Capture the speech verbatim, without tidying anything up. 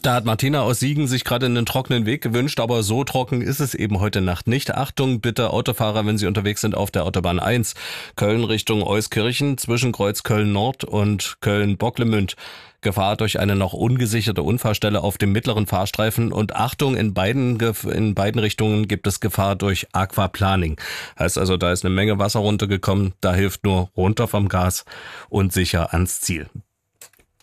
Da hat Martina aus Siegen sich gerade einen trockenen Weg gewünscht, aber so trocken ist es eben heute Nacht nicht. Achtung bitte Autofahrer, wenn Sie unterwegs sind auf der Autobahn eins, Köln Richtung Euskirchen, zwischen Kreuz Köln Nord und Köln Bocklemünd. Gefahr durch eine noch ungesicherte Unfallstelle auf dem mittleren Fahrstreifen und Achtung, in beiden, in beiden Richtungen gibt es Gefahr durch Aquaplaning. Heißt also, da ist eine Menge Wasser runtergekommen, da hilft nur runter vom Gas und sicher ans Ziel.